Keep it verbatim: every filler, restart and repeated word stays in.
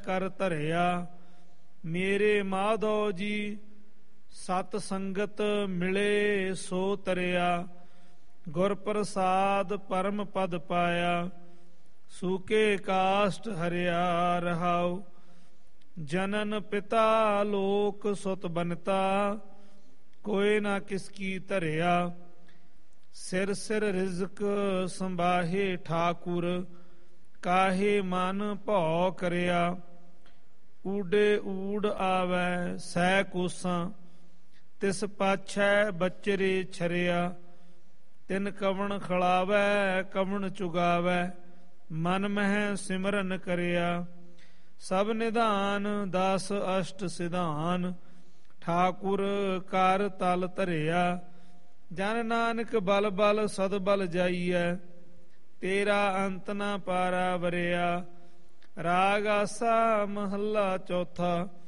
ਕਰ ਧਰਿਆ। ਮੇਰੇ ਮਾਧੋ ਜੀ ਸਤ ਸੰਗਤ ਮਿਲੇ ਸੋ ਤਰਿਆ। ਗੁਰ ਪ੍ਰਸਾਦ ਪਰਮ ਪਦ ਪਾਇਆ। ਸੂਕੇ ਕਾਸ਼ਟ ਹਰਿਆ ਰਹਾਉ। ਜਨਨ ਪਿਤਾ ਲੋਕ ਸੁਤ ਬਨਤਾ। ਕੋਇ ਨਾ ਕਿਸ ਕੀ ਧਰਿਆ। ਸਿਰ ਸਿਰ ਰਿਜ਼ਕ ਸੰਭਾਹੇ ਠਾਕੁਰ। ਕਾਹੇ ਮਨ ਭਉ ਕਰਿਆ। ਊਡੇ ਊੜ ਆਵੈ ਸੈ ਕੋਸਾਂ। ਤਿਸ ਪਾਛੈ ਬਚਰੇ ਛਰਿਆ। ਤਿਨ ਕਵਣ ਖਲਾਵੈ ਕਵਣ ਚੁਗਾਵੈ। ਮਨ ਮਹਿ ਸਿਮਰਨ ਕਰਿਆ। ਸਭ ਨਿਧਾਨ ਦਸ ਅਸ਼ਟ ਸਿਧਾਨ। ਠਾਕੁਰ ਕਰ ਤਲ ਧਰਿਆ। ਜਨ ਨਾਨਕ ਬਲ ਬਲ ਸਦ ਬਲ ਜਾਈਐ। ਤੇਰਾ ਅੰਤ ਨਾ ਪਾਰਾ ਵਰਿਆ। ਰਾਗ ਆਸਾ ਮਹੱਲਾ ਚੌਥਾ।